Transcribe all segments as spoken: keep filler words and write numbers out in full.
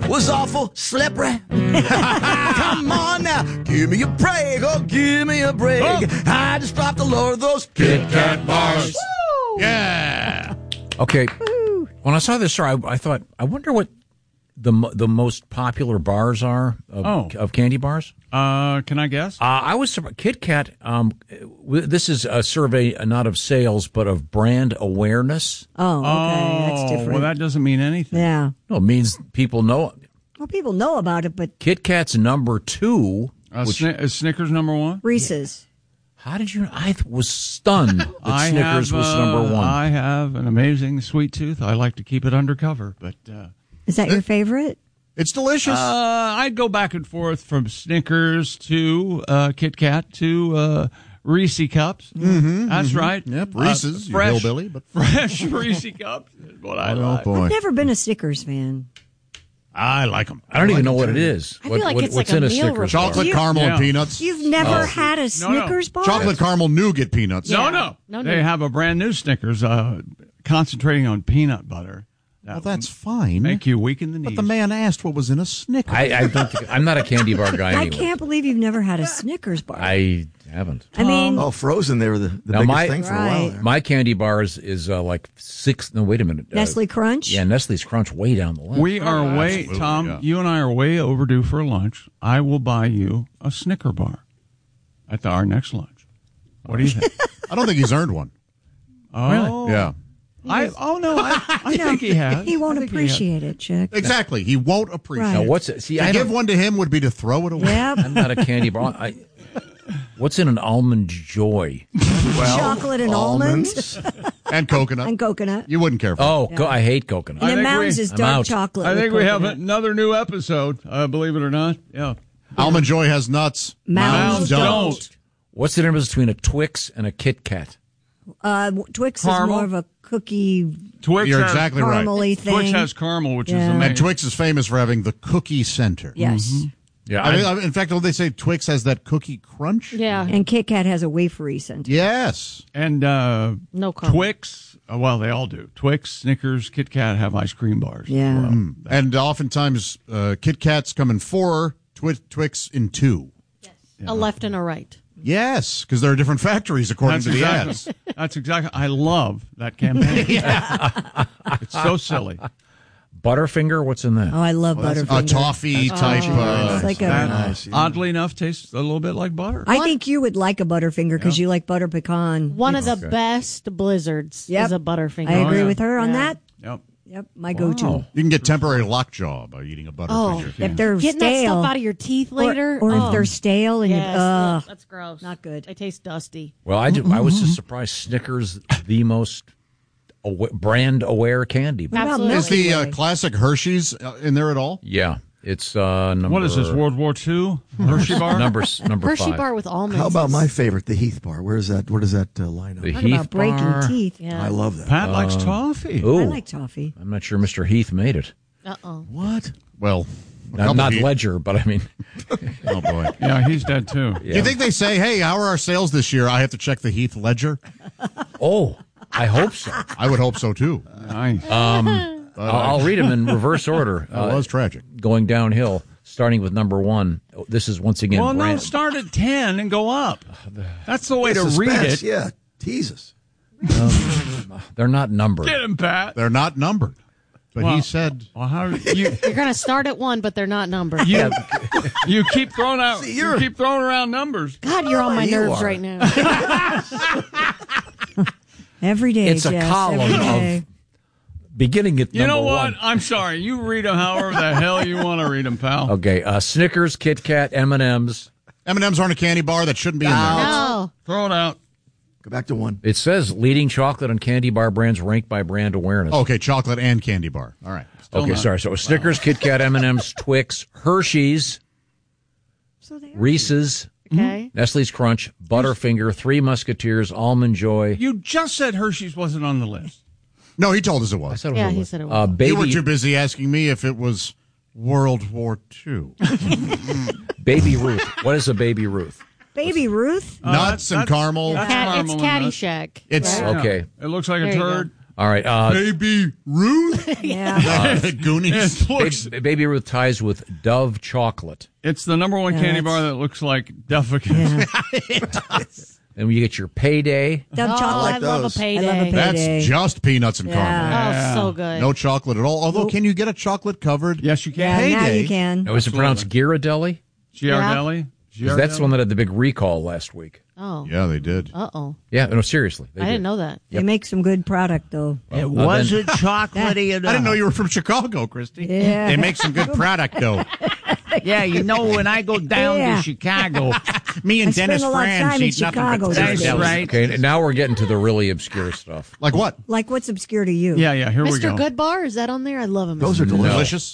was awful slippery. Come on now, give me a break, oh, give me a break. Oh. I just dropped a load of those Kit Kat bars. Woo! Yeah. Okay. Woo. When I saw this story, I, I thought, I wonder what the the most popular bars are of, oh. of candy bars. Uh, can I guess? Uh, I was surprised. Kit Kat. Um, this is a survey not of sales, but of brand awareness. Oh, okay, oh, that's different. Well, that doesn't mean anything. Yeah. No, it means people know. Well, people know about it, but Kit Kat's number two. Uh, which, Sn- is Snickers number one? Reese's. How did you? I was stunned that I Snickers have, was uh, number one. I have an amazing sweet tooth. I like to keep it undercover, but uh, is that your favorite? It's delicious. Uh, I'd go back and forth from Snickers to uh, Kit Kat to uh, Reese Cups. Mm-hmm, That's mm-hmm. right. Yep, Reese's, uh, fresh, you hillbilly. But... fresh Reese Cups is what I oh, like. boy. I've never been a Snickers fan. I like them. I don't I even like know what too. it is. I what, feel like what, it's what's like in a a meal Snickers Chocolate bar? You- caramel Yeah. and peanuts. You've never Oh. had a No, no. Snickers bar? Chocolate caramel nougat peanuts. No, Yeah. no, No, They no. have a brand new Snickers uh, concentrating on peanut butter. That Well, that's would fine. make you weak in the knees. But the man asked what was in a Snickers. I, I don't. Think, I'm not a candy bar guy. I Anyway. can't believe you've never had a Snickers bar. I haven't. I mean, Oh, Frozen, they were the, the Now, biggest my- thing for a while Right. there. My candy bars is uh, like six. No, wait a minute. Uh, Nestle Crunch? Yeah, Nestle's Crunch way down the list. We are way, Absolutely, Tom, yeah. you and I are way overdue for lunch. I will buy you a Snicker bar at the, our next lunch. What do you think? I don't think he's earned one. Oh, Yeah. I, oh, no, I, I think he has. He won't I think appreciate it, Chick. Exactly. He won't appreciate Right. it. Now, what's it? See, To I give don't, one to him would be to throw it away. Yep. I'm not a candy bar. I, what's in an almond joy? Chocolate and almonds And coconut. and coconut. You wouldn't care for Oh, co- I hate coconut. And I then think Mounds we- is I'm dark out. chocolate. I with think we have coconut. another new episode, uh, believe it or not. Yeah. Almond Joy has nuts. Mounds don't. don't. What's the difference between a Twix and a Kit Kat? Uh, Twix Caramel? is more of a cookie Twix You're has, exactly right. caramely thing. Twix has caramel, which is Yeah. amazing. And Twix is famous for having the cookie center. Yes. Yeah, I mean, I, I- in fact, don't they say Twix has that cookie crunch? Yeah. And Kit Kat has a wafery scent. Yes. And uh, No caramel. Twix, uh, well, they all do. Twix, Snickers, Kit Kat have ice cream bars. as Yeah. well. Mm. And oftentimes, uh, Kit Kats come in four, Twi- Twix in two. A left and a right. Yes, because there are different factories according That's to the exactly. ads. That's exactly. I love that campaign. It's so silly. Butterfinger. What's in that? Oh, I love A Butterfinger. toffee type. Uh, It's like a, That, Nice, yeah. oddly enough, tastes a little bit like butter. I think you would like a Butterfinger because you like butter pecan. One of the best blizzards Yep. is a Butterfinger. I agree yeah. with her on Yeah. that. Yep. Yep, my go-to. Wow. you can get temporary lockjaw by eating a Butterfinger. If they're Getting that stale, stuff out of your teeth or- later. or, oh. if they're stale and yes, you, uh, that's gross. not good. They taste dusty. Well, I, do, I was just surprised. Snickers, the most awa- brand aware candy. What about Absolutely. Is Milky the uh, Way? classic Hershey's uh, in there at all? Yeah, it's uh, number. What is this, World War Two? Hershey bar? Number s- number Hershey five. bar with almonds. How about is- my favorite, the Heath bar? Where's that? Where does that uh, line up? The Talk Heath about breaking bar. teeth. Yeah. I love that. Pat likes toffee. Ooh, I like toffee. I'm not sure Mister Heath made it. Uh-oh. What? Well, a Not, couple not Heath- Ledger, but I mean, Oh boy. Yeah, he's dead too. Do you think they say, "Hey, how are our sales this year?" I have to check the Heath ledger. oh, I hope so. I would hope so too. Nice. I'll, I'll read them in reverse order. That was tragic. Going downhill, starting with number one. This is once again. well, no, brand- start at ten and go up. That's the way to read Suspense, it. Yeah, tease us. They're not numbered. Get him, Pat. They're not numbered, but Well- he said Well, how you You're going to start at one, but they're not numbered. you, you keep throwing out See, you you're- keep throwing around numbers. God, you're on my You nerves are. right now. Every day, It's a Jess, column every of- day. Beginning at You number know what? one. I'm sorry. You read them however the hell you want to read them, pal. Okay, uh, Snickers, Kit Kat, M and M's. M and M's aren't a candy bar. That shouldn't be in there. No. Throw it out. Go back to one. It says leading chocolate and candy bar brands ranked by brand awareness. Okay, chocolate and candy bar. All right. Still okay, not. sorry. So Snickers, Kit Kat, M and M's, Twix, Hershey's, So they are. Reese's, Okay. Nestle's Crunch, Butterfinger, Three Musketeers, Almond Joy. You just said Hershey's wasn't on the list. No, he told us it I was. said it was Yeah, a he list. said it was. Uh, You were baby, too busy asking me if it was World War Two. Baby Ruth. What is a Baby Ruth? Baby Ruth. Uh, Nuts that- and caramel. that's Cat, caramel it's and nuts. Caddyshack. It's right? Okay. It looks like a There you turd. All right. Uh, Baby Ruth? Yeah. Goonies? It looks, Ba- Baby Ruth ties with Dove chocolate. it's the number one Yeah, candy that's- bar that looks like defecate. Yeah. Then you get your payday. Dove Oh, chocolate. I love a those. payday. I love a That's Payday. just peanuts and Yeah. caramel. Oh, so good. No chocolate at all. Although, can you get a chocolate covered? Yes, you Yeah, can. now Payday. you can. Now, is it pronounced Ghirardelli? Giardelli? 'Cause that's the one that had the big recall last week. Oh. Yeah, they did. Uh oh. Yeah, no, seriously. they I did. didn't know that. They make some good product, though. It Uh, wasn't chocolatey enough. I didn't know you were from Chicago, Christy. Yeah. They make some good product, though. Yeah, you know, when I go down Yeah. to Chicago, Me and I spend Dennis a lot of Franz time in eat nothing Chicago but these that's days. right. Okay, and now we're getting to the really obscure stuff. Like what? Like, what's obscure to you? Yeah, yeah, here we Mister go. Good Bar, is that on there? I love him. Those are No. delicious.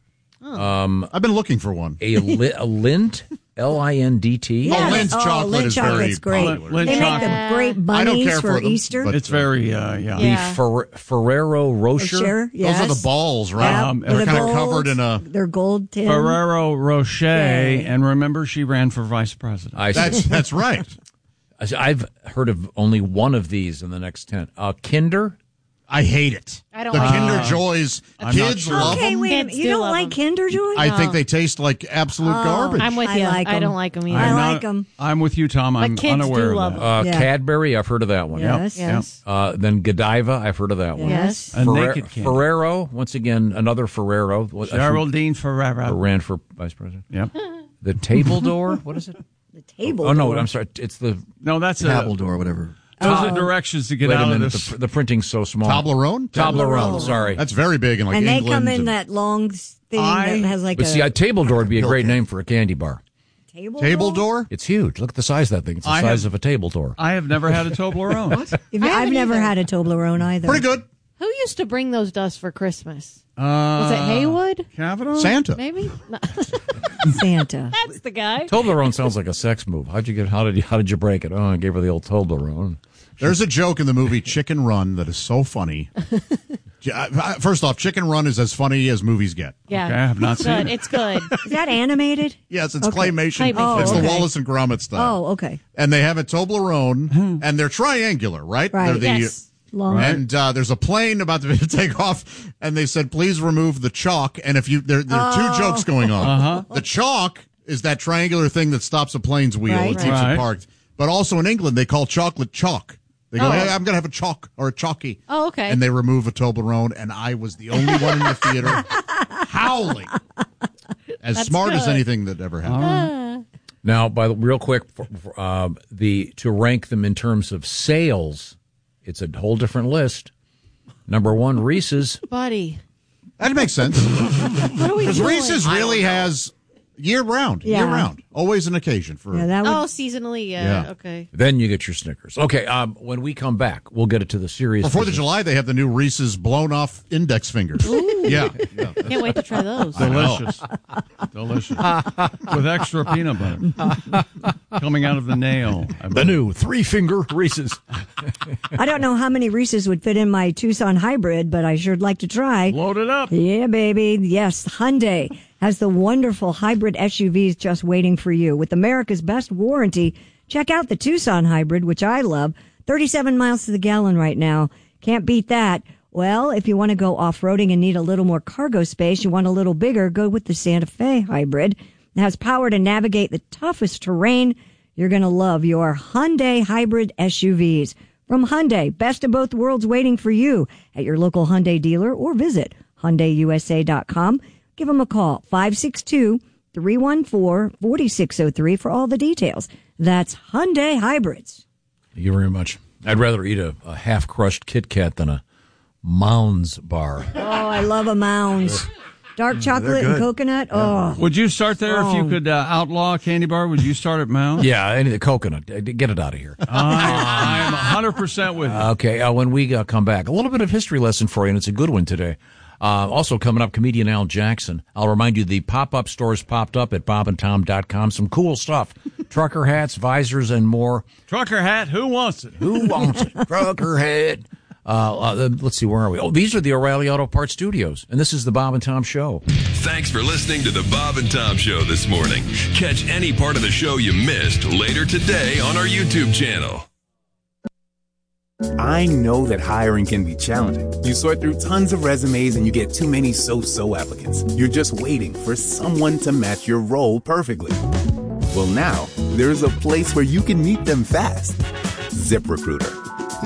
Um, I've been looking for one. A, li- a Lint, L I N D T. Yeah, Oh, Lind's oh, chocolate Lind is chocolate's very great. popular. Lind They make chocolate. the great I don't bunnies care for for them, Easter. but- It's very, uh, yeah. The Yeah. Fer- Ferrero Rocher. Sure, yes. Those are the balls, right? Yeah, Um, with they're the kind of gold- covered in a. They're gold tin. Ferrero Rocher, Yeah. and remember, she ran for vice president. I, That's that's right. I've heard of only one of these in the next ten. Uh, Kinder. I hate it. I don't the like Kinder it. Joys. I'm not Kids sure. love Okay, them. wait a Kids minute. You do don't love like them. Kinder Joy? I think they taste like absolute garbage. I'm with I you. like I 'em. don't like them either. I I'm like not- 'em. I'm with you, Tom. I'm But kids unaware do of love that. 'em. Uh, Yeah. Cadbury. I've heard of that one. Yes. Yes. Uh, then Godiva. I've heard of that one. Yes. A Ferre- naked candy. Ferrero. Once again, another Ferrero. What- I Geraldine think- Ferrero. ran for vice president. Yep. The Table Door. What is it? The table. Oh no, door. I'm sorry. It's the. No, that's a. Appledore, whatever. Those are directions to get Wait a out of minute. this. The, the printing's so small. Toblerone? Toblerone. Sorry. That's very big in like And they England. come in and that long thing I- that has like But a see, a Table Door would be a great name for a candy bar. table. Table door? door? It's huge. Look at the size of that thing. It's the I size have- of a table door. I have never had a Toblerone. If- I I've haven't never either. had a Toblerone either. Pretty good. Who used to bring those to us for Christmas? Uh, Was it Haywood? Kavanaugh? Santa. Maybe? No, Santa. that's the guy. Toblerone sounds like a sex move. How'd you get? How did you? How did you break it? Oh, I gave her the old Toblerone. There's a joke in the movie Chicken Run that is so funny. Uh, First off, Chicken Run is as funny as movies get. Yeah. Okay, I have not It's seen good. it. It's good. Is that animated? Yes, it's Okay. claymation. Claymation. It's Oh, the okay. Wallace and Gromit style. Oh, okay. And they have a Toblerone, and they're triangular, right? Right. They're the, Yes. Long. And uh, there's a plane about to take off, and they said, "Please remove the chalk." And if you, there, there are two jokes going on. Uh-huh. The chalk is that triangular thing that stops a plane's wheel; Right. it keeps Right. it parked. But also in England, they call chocolate chalk. They go, Oh. "Hey, I'm going to have a chalk or a chalky." Oh, okay. And they remove a Toblerone, and I was the only one in the theater howling, as That's smart as good. anything that ever happened. Now, by the real quick, for, for, uh, the to rank them in terms of sales, it's a whole different list. Number one, Reese's. Buddy. That makes sense. What are we Because doing? Reese's really has year round, Yeah. year round, always an occasion for. Yeah, that would. Oh, seasonally, yeah. Yeah. Okay. Then you get your Snickers. Okay, um, when we come back, we'll get it to the serious. For Fourth of business. July, they have the new Reese's blown off index fingers. Yeah, yeah. Can't wait to try those. Delicious. Delicious. With extra peanut butter coming out of the nail. I The bet. new three finger Reese's. I don't know how many Reese's would fit in my Tucson hybrid, but I sure'd like to try. Load it up. Yeah, baby. Yes, Hyundai has the wonderful hybrid S U Vs just waiting for you. With America's best warranty, check out the Tucson hybrid, which I love. thirty-seven miles to the gallon right now. Can't beat that. Well, if you want to go off-roading and need a little more cargo space, you want a little bigger, go with the Santa Fe hybrid. It has power to navigate the toughest terrain. You're going to love your Hyundai hybrid S U Vs. From Hyundai, best of both worlds waiting for you at your local Hyundai dealer or visit Hyundai U S A dot com. Give them a call, five six two, three one four, four six zero three for all the details. That's Hyundai Hybrids. Thank you very much. I'd rather eat a, a half-crushed Kit Kat than a Mounds bar. Oh, I love a Mounds. Dark chocolate and coconut. Oh, Would you start there if you Strong. could uh, outlaw a candy bar? Would you start at Mount? Yeah, any the coconut. Get it out of here. I, I'm one hundred percent with you. Okay, uh, when we uh, come back, a little bit of history lesson for you, and it's a good one today. Uh, also coming up, comedian Al Jackson. I'll remind you, the pop-up stores popped up at bob and tom dot com. Some cool stuff. Trucker hats, visors, and more. Trucker hat, who wants it? Who wants it? Trucker hat. Uh, uh, let's see, where are we? Oh, these are the O'Reilly Auto Parts Studios, and this is the Bob and Tom Show. Thanks for listening to the Bob and Tom Show this morning. Catch any part of the show you missed later today on our YouTube channel. I know that hiring can be challenging. You sort through tons of resumes and you get too many so-so applicants. You're just waiting for someone to match your role perfectly. Well, now, there's a place where you can meet them fast. ZipRecruiter.